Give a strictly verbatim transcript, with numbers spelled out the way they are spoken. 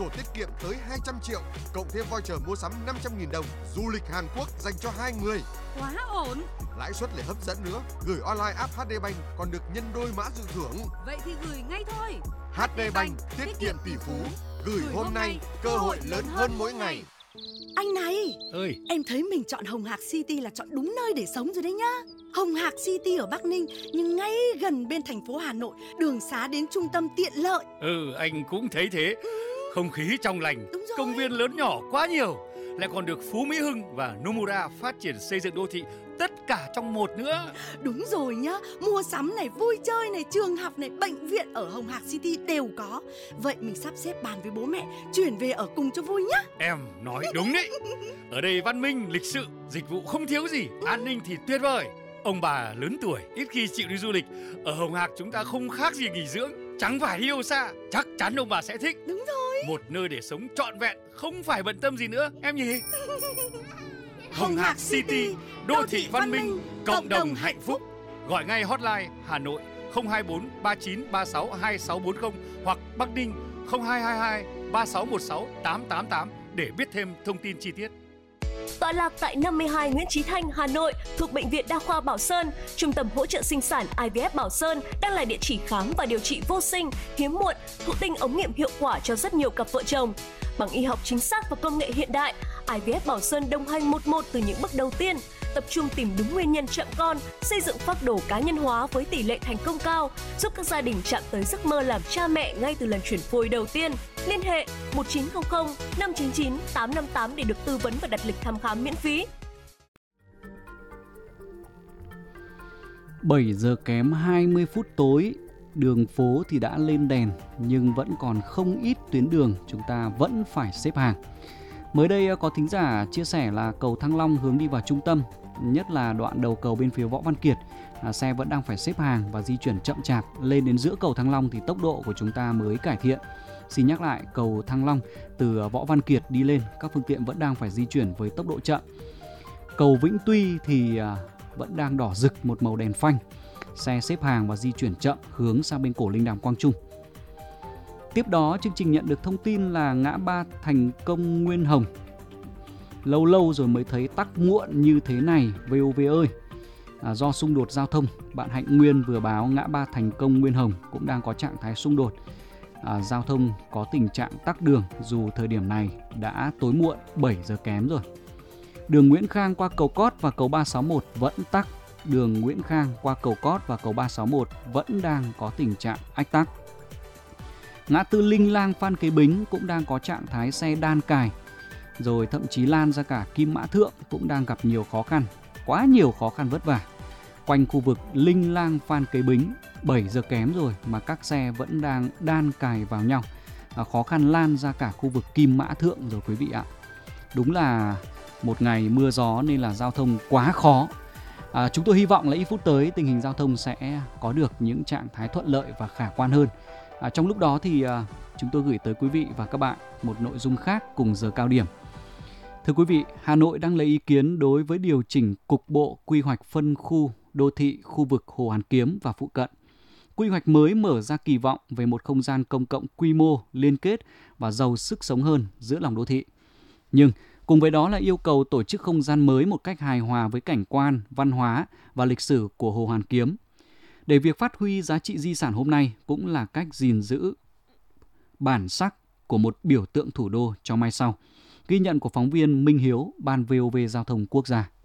sổ tiết kiệm tới hai trăm triệu, cộng thêm voucher mua sắm năm trăm nghìn đồng, du lịch Hàn Quốc dành cho hai người. Quá ổn. Lãi suất lại hấp dẫn nữa, gửi online app hát đê Bank còn được nhân đôi mã dự thưởng. Vậy thì gửi ngay thôi. hát đê Bank, tiết kiệm tỷ phú, gửi hôm nay, cơ hội lớn hơn mỗi ngày. Anh này, ơi, em thấy mình chọn Hồng Hạc City là chọn đúng nơi để sống rồi đấy nhá. Hồng Hạc City ở Bắc Ninh nhưng ngay gần bên thành phố Hà Nội, đường xá đến trung tâm tiện lợi. Ừ, anh cũng thấy thế. Ừ. Không khí trong lành, Đúng rồi. công viên lớn nhỏ quá nhiều, lại còn được Phú Mỹ Hưng và Nomura phát triển xây dựng đô thị tất cả trong một nữa. Đúng rồi nhá, mua sắm này, vui chơi này, trường học này, bệnh viện ở Hồng Hạc City đều có. Vậy mình sắp xếp bàn với bố mẹ chuyển về ở cùng cho vui nhá. Em nói đúng đấy. Ở đây văn minh, lịch sự, dịch vụ không thiếu gì, an ninh thì tuyệt vời. Ông bà lớn tuổi ít khi chịu đi du lịch. Ở Hồng Hạc chúng ta không khác gì nghỉ dưỡng, chẳng phải đi đâu xa. Chắc chắn ông bà sẽ thích. Đúng rồi. Một nơi để sống trọn vẹn, không phải bận tâm gì nữa, em nhỉ? Hồng Hạc City, đô thị văn minh, cộng đồng hạnh phúc. Gọi ngay hotline Hà Nội không hai bốn ba chín ba sáu hai sáu bốn không hoặc Bắc Ninh không hai hai hai ba sáu một sáu tám tám tám để biết thêm thông tin chi tiết. Tọa lạc tại năm mươi hai Nguyễn Chí Thanh, Hà Nội, thuộc Bệnh viện Đa khoa Bảo Sơn, Trung tâm hỗ trợ sinh sản i vê ép Bảo Sơn đang là địa chỉ khám và điều trị vô sinh, hiếm muộn, thụ tinh ống nghiệm hiệu quả cho rất nhiều cặp vợ chồng. Bằng y học chính xác và công nghệ hiện đại, i vê ép Bảo Sơn đồng hành một một từ những bước đầu tiên, tập trung tìm đúng nguyên nhân chậm con, xây dựng phác đồ cá nhân hóa với tỷ lệ thành công cao, giúp các gia đình chạm tới giấc mơ làm cha mẹ ngay từ lần chuyển phôi đầu tiên. Liên hệ một chín không không năm chín chín tám năm tám để được tư vấn và đặt lịch thăm khám miễn phí. bảy giờ kém hai mươi phút tối, đường phố thì đã lên đèn nhưng vẫn còn không ít tuyến đường chúng ta vẫn phải xếp hàng. Mới đây có thính giả chia sẻ là cầu Thăng Long hướng đi vào trung tâm, nhất là đoạn đầu cầu bên phía Võ Văn Kiệt, à, xe vẫn đang phải xếp hàng và di chuyển chậm chạp. Lên đến giữa cầu Thăng Long thì tốc độ của chúng ta mới cải thiện. Xin nhắc lại, cầu Thăng Long từ Võ Văn Kiệt đi lên, các phương tiện vẫn đang phải di chuyển với tốc độ chậm. Cầu Vĩnh Tuy thì à, vẫn đang đỏ rực một màu đèn phanh, xe xếp hàng và di chuyển chậm hướng sang bên cổ Linh Đàm Quang Trung. Tiếp đó, chương trình nhận được thông tin là ngã ba Thành Công Nguyên Hồng. Lâu lâu rồi mới thấy tắc muộn như thế này, vê o vê ơi. À, do xung đột giao thông, bạn Hạnh Nguyên vừa báo ngã ba Thành Công Nguyên Hồng cũng đang có trạng thái xung đột. À, giao thông có tình trạng tắc đường dù thời điểm này đã tối muộn bảy giờ kém rồi. Đường Nguyễn Khang qua cầu Cót và cầu ba sáu một vẫn tắc. Đường Nguyễn Khang qua cầu Cót và cầu ba sáu một vẫn đang có tình trạng ách tắc. Ngã tư Linh Lang Phan Kế Bính cũng đang có trạng thái xe đan cài, rồi thậm chí lan ra cả Kim Mã Thượng cũng đang gặp nhiều khó khăn, quá nhiều khó khăn vất vả. Quanh khu vực Linh Lang Phan Kế Bính bảy giờ kém rồi mà các xe vẫn đang đan cài vào nhau, à, khó khăn lan ra cả khu vực Kim Mã Thượng rồi quý vị ạ. Đúng là một ngày mưa gió nên là giao thông quá khó. À, chúng tôi hy vọng là ít phút tới tình hình giao thông sẽ có được những trạng thái thuận lợi và khả quan hơn. À, trong lúc đó thì à, chúng tôi gửi tới quý vị và các bạn một nội dung khác cùng giờ cao điểm. Thưa quý vị, Hà Nội đang lấy ý kiến đối với điều chỉnh cục bộ quy hoạch phân khu đô thị khu vực Hồ Hoàn Kiếm và phụ cận. Quy hoạch mới mở ra kỳ vọng về một không gian công cộng quy mô, liên kết và giàu sức sống hơn giữa lòng đô thị. Nhưng cùng với đó là yêu cầu tổ chức không gian mới một cách hài hòa với cảnh quan, văn hóa và lịch sử của Hồ Hoàn Kiếm. Để việc phát huy giá trị di sản hôm nay cũng là cách gìn giữ bản sắc của một biểu tượng thủ đô cho mai sau. Ghi nhận của phóng viên Minh Hiếu, Ban vê o vê Giao thông Quốc gia.